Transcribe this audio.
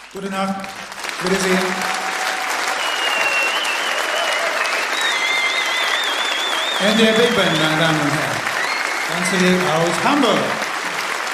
Gute Nacht. Wiedersehen. Und der Big Band, meine Damen und Herren. Ganz hier aus Hamburg.